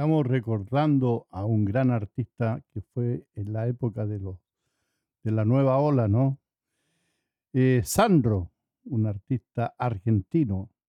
Estamos recordando a un gran artista que fue en la época de la nueva ola, ¿no? Sandro, un artista argentino